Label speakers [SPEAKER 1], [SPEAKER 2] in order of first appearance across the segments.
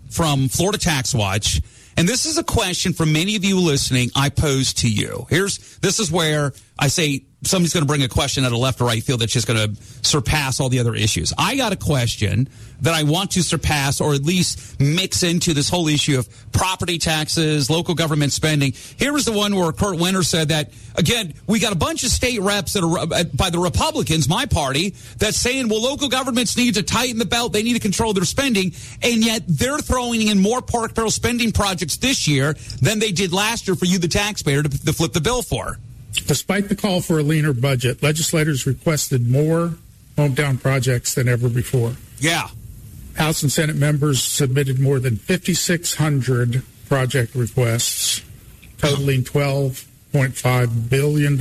[SPEAKER 1] from Florida Tax Watch, and this is a question from many of you listening I pose to you. This is where I say somebody's going to bring a question out of left or right field that's just going to surpass all the other issues. I got a question that I want to surpass or at least mix into this whole issue of property taxes, local government spending. Here was the one where Kurt Winter said that, again, we got a bunch of state reps that are by the Republicans, my party, that's saying, well, local governments need to tighten the belt. They need to control their spending. And yet they're throwing in more park bill spending projects this year than they did last year for you, the taxpayer, to flip the bill for.
[SPEAKER 2] Despite the call for a leaner budget, legislators requested more hometown projects than ever before.
[SPEAKER 1] Yeah.
[SPEAKER 2] House and Senate members submitted more than 5,600 project requests, totaling $12.5 billion.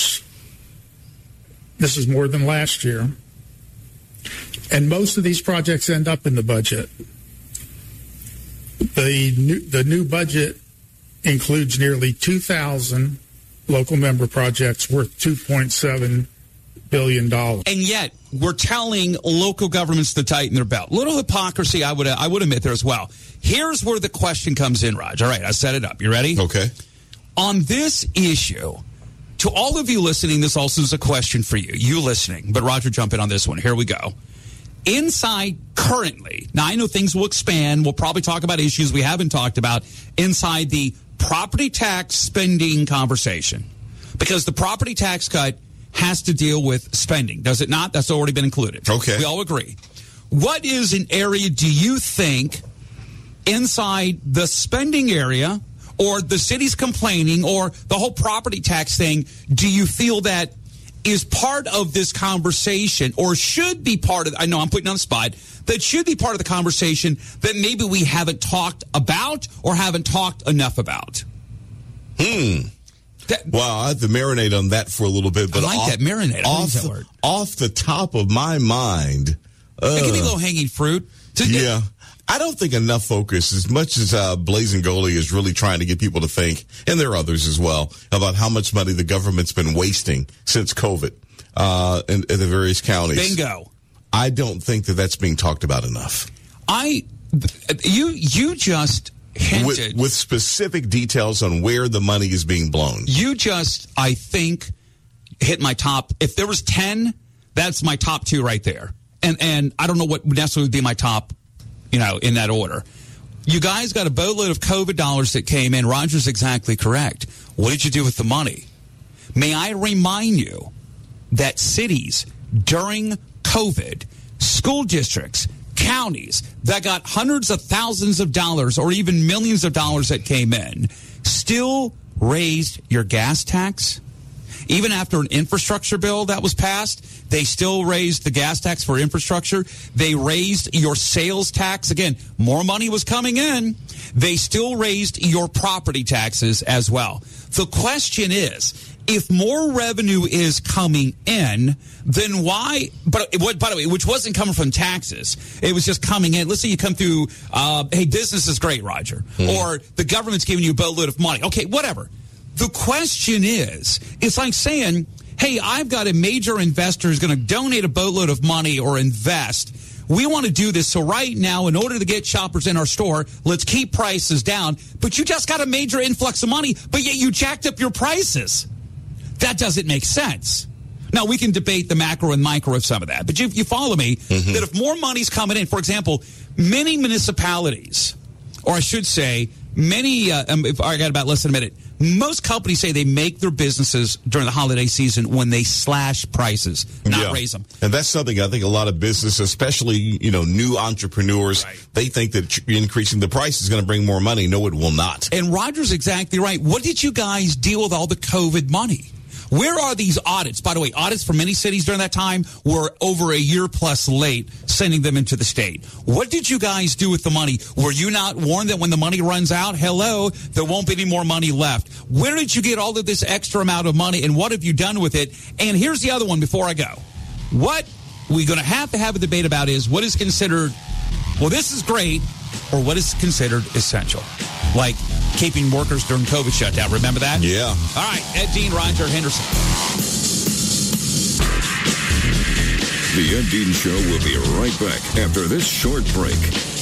[SPEAKER 2] This is more than last year. And most of these projects end up in the budget. The new budget includes nearly 2,000 local member projects worth $2.7 billion.
[SPEAKER 1] And yet, we're telling local governments to tighten their belt. Little hypocrisy, I would admit there as well. Here's where the question comes in, Raj. All right, I set it up. You ready?
[SPEAKER 3] Okay.
[SPEAKER 1] On this issue, to all of you listening, this also is a question for you. You listening. But Roger, jump in on this one. Here we go. Inside currently, now I know things will expand. We'll probably talk about issues we haven't talked about inside the property tax spending conversation, because the property tax cut has to deal with spending, does it not? That's already been included.
[SPEAKER 3] Okay.
[SPEAKER 1] We all agree. What is an area do you think inside the spending area or the city's complaining or the whole property tax thing, do you feel that is part of this conversation or should be part of, I know I'm putting you on the spot, that should be part of the conversation that maybe we haven't talked about or haven't talked enough about?
[SPEAKER 3] Well, I have to marinate on that for a little bit. But
[SPEAKER 1] I like that, marinate. I use that word.
[SPEAKER 3] Off the top of my mind.
[SPEAKER 1] It can be low-hanging fruit.
[SPEAKER 3] Yeah. I don't think enough focus, as much as Blazing Goalie is really trying to get people to think, and there are others as well, about how much money the government's been wasting since COVID in the various counties.
[SPEAKER 1] Bingo.
[SPEAKER 3] I don't think that that's being talked about enough.
[SPEAKER 1] You just hinted.
[SPEAKER 3] With specific details on where the money is being blown. You
[SPEAKER 1] just, I think, hit my top. If there was 10, that's my top 2 right there. And I don't know what necessarily would be my top, in that order. You guys got a boatload of COVID dollars that came in. Roger's exactly correct. What did you do with the money? May I remind you that cities during COVID, school districts, counties that got hundreds of thousands of dollars or even millions of dollars that came in still raised your gas tax? Even after an infrastructure bill that was passed, they still raised the gas tax for infrastructure. They raised your sales tax. Again, more money was coming in. They still raised your property taxes as well. The question is, if more revenue is coming in, then why? By the way, which wasn't coming from taxes. It was just coming in. Let's say you come through, hey, business is great, Roger. Or the government's giving you a boatload of money. Okay, whatever. The question is, it's like saying, hey, I've got a major investor who's going to donate a boatload of money or invest. We want to do this. So right now, in order to get shoppers in our store, let's keep prices down. But you just got a major influx of money, but yet you jacked up your prices. That doesn't make sense. Now, we can debate the macro and micro of some of that. But you follow me, that if more money's coming in, for example, many municipalities, or I should say, many, I got about less than a minute, most companies say they make their businesses during the holiday season when they slash prices, not raise them.
[SPEAKER 3] And that's something I think a lot of businesses, especially, new entrepreneurs, they think that increasing the price is going to bring more money. No, it will not.
[SPEAKER 1] And Roger's exactly right. What did you guys deal with all the COVID money? Where are these audits? By the way, audits for many cities during that time were over a year plus late sending them into the state. What did you guys do with the money? Were you not warned that when the money runs out, there won't be any more money left? Where did you get all of this extra amount of money, and what have you done with it? And here's the other one before I go. What we're going to have a debate about is what is considered, well, this is great, or what is considered essential. Like keeping workers during COVID shutdown. Remember that?
[SPEAKER 3] Yeah.
[SPEAKER 1] All right. Ed Dean, Roger Henderson.
[SPEAKER 4] The Ed Dean Show will be right back after this short break.